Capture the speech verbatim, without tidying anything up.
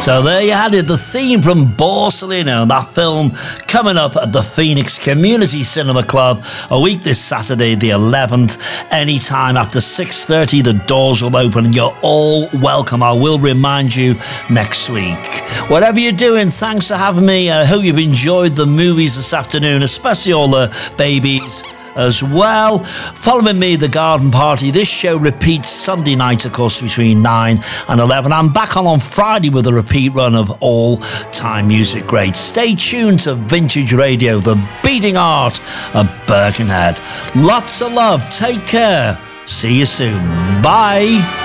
So there you had it, the theme from Borsalino, that film coming up at the Phoenix Community Cinema Club a week this Saturday the eleventh. Anytime after six thirty the doors will open and you're all welcome. I will remind you next week. Whatever you're doing, thanks for having me. I hope you've enjoyed the movies this afternoon, especially all the babies as well. Following me, The Garden Party. This show repeats Sunday night, of course, between nine and eleven. I'm back on on Friday with a repeat run of all-time music greats. Stay tuned to Vintage Radio, the beating art of Birkenhead. Lots of love. Take care. See you soon. Bye.